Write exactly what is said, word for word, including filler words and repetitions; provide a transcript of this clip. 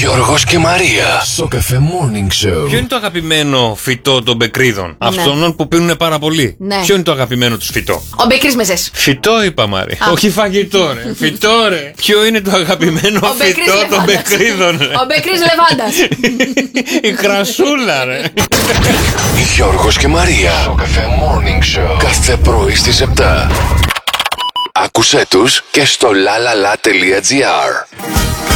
Γιώργος και Μαρία στο Cafe Morning Show. Ποιο είναι το αγαπημένο φυτό των μπεκρίδων? Ναι. Αυτών που πίνουν πάρα πολύ. Ναι. Ποιο είναι το αγαπημένο τους φυτό? Ο μπεκρής μεζές. Φυτό είπα, Μάρη. Όχι φαγητό, ρε. Φυτό, ρε. Ποιο είναι το αγαπημένο ο φυτό των μπεκρίδων? Ο μπεκρής λεβάντας. Η κρασούλα, ρε. Γιώργος και Μαρία στο Cafe Morning Show. Κάθε πρωί στις επτά. Άκουσέ τους και στο lalala.gr.